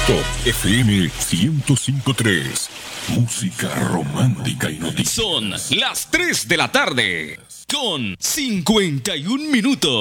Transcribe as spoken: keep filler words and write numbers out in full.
Top F M ciento cinco punto tres. Música romántica y noticias. Son las tres de la tarde con cincuenta y un minutos.